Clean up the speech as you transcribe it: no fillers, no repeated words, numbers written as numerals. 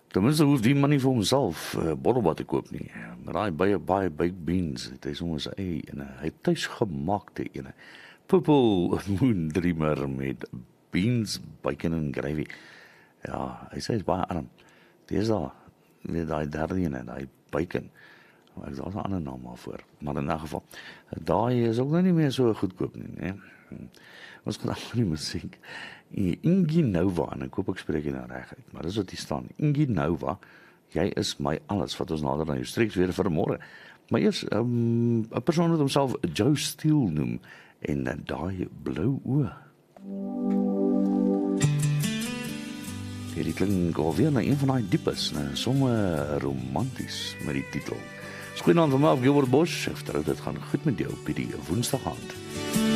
Ten minste hoef die man nie vir homself borrelbad te koop nie. Maar daai baie baked beans, het hy sommer sy eie ene. Hy het tuisgemaakte ene. Purple moon dreamer met beans, bacon en gravy. Ja, hy sê hy's baie arm. Dis daar, weet daai derde ene, daai bacon. Ek is al 'n ander naam maar voor. Maar in 'n geval, daai is ook nou nie meer so goedkoop nie, né? Ons gaan aan die musiek. Ingi Nova, en ek hoop ek spreek dit nou reg uit, maar dis wat hier staan. Ingi Nova, jy is my alles, wat ons nader na jou streeks weer vir môre. Maar eers, 'n persoon wat homself Joe Steele noem, en daai blou oë. Hierdie klink alweer na een van daai diepes, somme romanties met die titel. Goeienaand van my, Gilbert Bosch, ek vertrou dit gaan goed met jou op die Woensdag aand.